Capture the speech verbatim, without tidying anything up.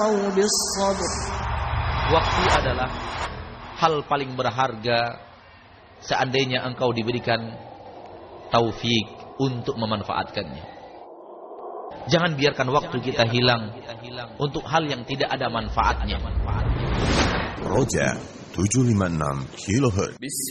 Waktu adalah hal paling berharga seandainya engkau diberikan taufik untuk memanfaatkannya. Jangan biarkan waktu kita hilang untuk hal yang tidak ada manfaatnya. Roja tujuh lima enam kilohertz.